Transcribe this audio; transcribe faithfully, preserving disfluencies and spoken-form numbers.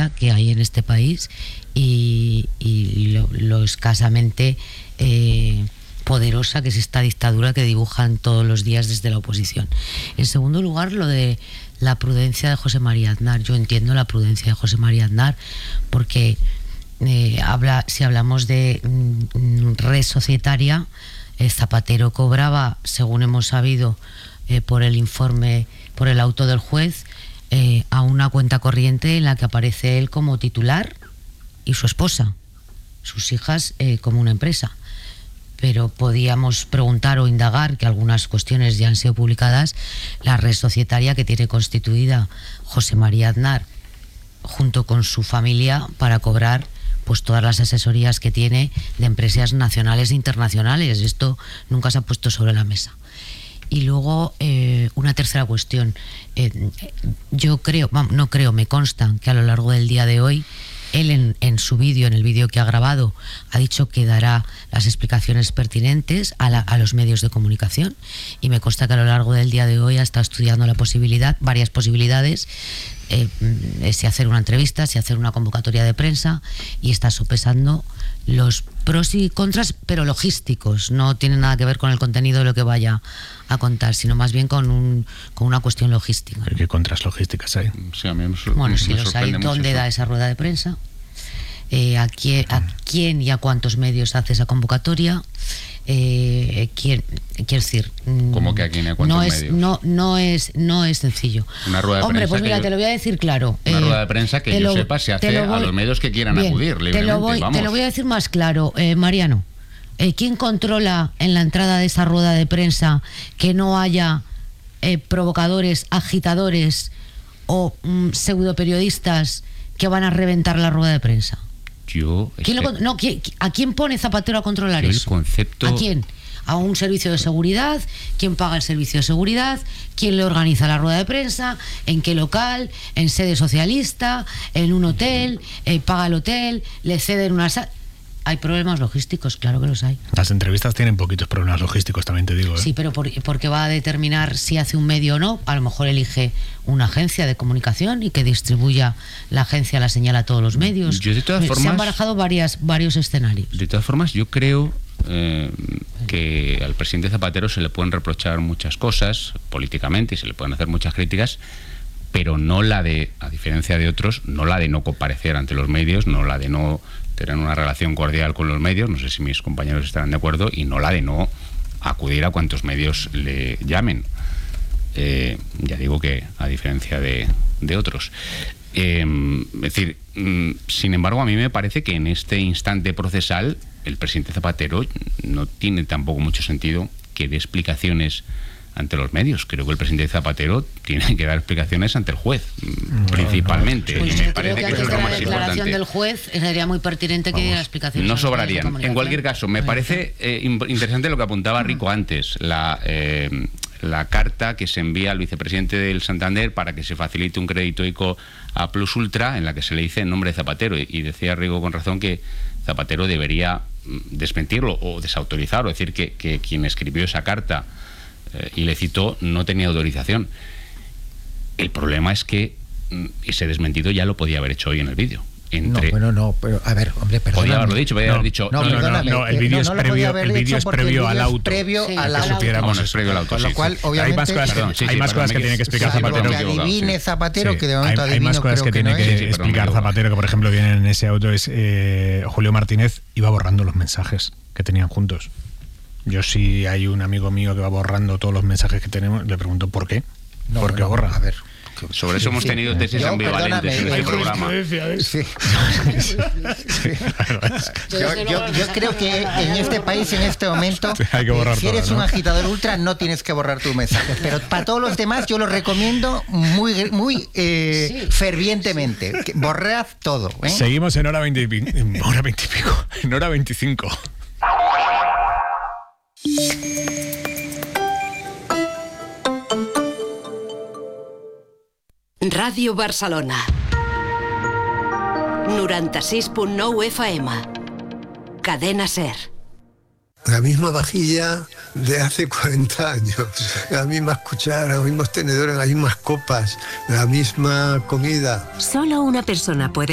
prensa que hay en este país y, y lo, lo escasamente eh, poderosa que es esta dictadura que dibujan todos los días desde la oposición. En segundo lugar, lo de la prudencia de José María Aznar. Yo entiendo la prudencia de José María Aznar porque eh, habla, si hablamos de mm, red societaria, eh, Zapatero cobraba, según hemos sabido eh, por el informe, por el auto del juez, eh, a una cuenta corriente en la que aparece él como titular y su esposa, sus hijas eh, como una empresa. Pero podíamos preguntar o indagar, que algunas cuestiones ya han sido publicadas, la red societaria que tiene constituida José María Aznar junto con su familia para cobrar pues todas las asesorías que tiene de empresas nacionales e internacionales. Esto nunca se ha puesto sobre la mesa. Y luego eh, una tercera cuestión. Eh, yo creo, no creo, me consta que a lo largo del día de hoy él en, en su vídeo, en el vídeo que ha grabado, ha dicho que dará las explicaciones pertinentes a, la, a los medios de comunicación, y me consta que a lo largo del día de hoy ha estado estudiando la posibilidad, varias posibilidades, eh, si hacer una entrevista, si hacer una convocatoria de prensa, y está sopesando los pros y contras, pero logísticos. No tiene nada que ver con el contenido de lo que vaya a contar, sino más bien con un con una cuestión logística. ¿Pero qué contras logísticas hay? Sí, a mí me, bueno, si me los hay, ¿dónde da esa rueda de prensa? Eh, a, quién, ¿A quién y a cuántos medios hace esa convocatoria? Eh, ¿quién, quiero decir, ¿cómo que a quién y a cuántos no es, medios? No, no, es, no es sencillo. Una rueda de Hombre, prensa pues mira, yo, te lo voy a decir claro. Una eh, rueda de prensa que yo lo, sepa se hace voy, a los medios que quieran bien, acudir libremente. Te lo voy, vamos. Te lo voy a decir más claro, eh, Mariano. Eh, ¿Quién controla en la entrada de esa rueda de prensa que no haya eh, provocadores, agitadores o mm, pseudoperiodistas que van a reventar la rueda de prensa? Yo, ¿Quién lo, no, ¿quién, ¿A quién pone Zapatero a controlar yo eso? El concepto... ¿A quién? ¿A un servicio de seguridad? ¿Quién paga el servicio de seguridad? ¿Quién le organiza la rueda de prensa? ¿En qué local? ¿En sede socialista? ¿En un hotel? Eh, ¿Paga el hotel? ¿Le ceden una sala? Hay problemas logísticos, claro que los hay. Las entrevistas tienen poquitos problemas logísticos, también te digo. ¿eh? Sí, pero por, porque va a determinar si hace un medio o no. A lo mejor elige una agencia de comunicación y que distribuya la agencia la señal a todos los medios. Yo de todas Se formas, han barajado varias, varios escenarios. De todas formas, yo creo eh, que al presidente Zapatero se le pueden reprochar muchas cosas políticamente y se le pueden hacer muchas críticas, pero no la de, a diferencia de otros, no la de no comparecer ante los medios, no la de no tener una relación cordial con los medios, no sé si mis compañeros estarán de acuerdo, y no la de no acudir a cuantos medios le llamen. Eh, ya digo que a diferencia de, de otros. Eh, es decir, mm, sin embargo, a mí me parece que en este instante procesal el presidente Zapatero no tiene tampoco mucho sentido que dé explicaciones ante los medios. Creo que el presidente Zapatero tiene que dar explicaciones ante el juez, no, principalmente. No, no. Pues y me yo parece creo que, que eso es lo más la declaración importante. del juez sería muy pertinente que diera explicaciones. No sobrarían. En cualquier caso, me parece eh, interesante lo que apuntaba Rico antes, la, eh, la carta que se envía al vicepresidente del Santander para que se facilite un crédito ICO a Plus Ultra, en la que se le dice en nombre de Zapatero. Y decía Rico con razón que Zapatero debería desmentirlo o desautorizarlo, es decir, que, que quien escribió esa carta y le citó no tenía autorización. El problema es que ese desmentido ya lo podía haber hecho hoy en el vídeo. Entre... No, bueno, no, pero a ver, hombre, perdóname. Podía haberlo dicho, podía no, haber dicho... No, no, no, no, no, el vídeo es previo, el vídeo es previo al auto. Previo sí, al al auto. auto. Bueno, es previo al auto, Con lo sí, cual, sí. obviamente... Hay más cosas, perdón, sí, hay sí, más cosas que tiene que explicar sí, Zapatero. que adivine Zapatero, Sí, que de momento hay, adivino, hay más cosas creo que, que tiene no que es. Sí, sí, explicar perdón, Zapatero, que por ejemplo vienen en ese auto, es eh, Julio Martínez iba borrando los mensajes que tenían juntos. Yo, si hay un amigo mío que va borrando todos los mensajes que tenemos, le pregunto por qué. No, ¿Por qué bueno, borra? A ver. Sobre eso hemos Sí, tenido tesis yo, ambivalentes en perdóname, este programa. Sí. yo, yo, yo creo que en este país, en este momento, Hay que borrar si eres todo, ¿no? un agitador ultra, no tienes que borrar tus mensajes. Pero para todos los demás, yo lo recomiendo muy, muy eh, Sí. fervientemente. Que borrad todo. ¿eh? Seguimos en hora veinte y pico. En hora veinte y pico. En hora veinticinco. Ràdio Barcelona noranta-sis punt nou F M. Cadena Ser. La misma vajilla de hace cuarenta años, las mismas cucharas, los mismos tenedores, las mismas copas, la misma comida. Solo una persona puede